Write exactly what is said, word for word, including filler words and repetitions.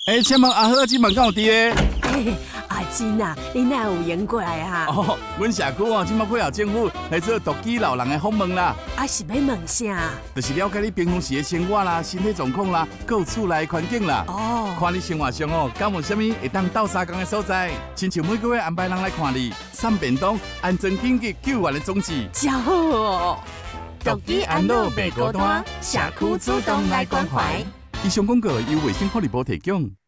哎，请问阿好，今晚敢有伫咧？ 嘿，阿金啊，你哪有闲过来啊？ 哦，阮社区哦，今麦配合政府来做独居老人的访问啦。 啊是要问啥？ 就是了解你平常时的生活啦、身体状况啦，还有厝内环境啦。 哦， 看你生活上哦，敢有啥物会当斗相共的所在？亲像每个月安排人来看你，送便当、安全紧急救援的装置。 真好哦！ 独居安乐袂孤单，社区主动来关怀。以上广告由卫生福利部提供。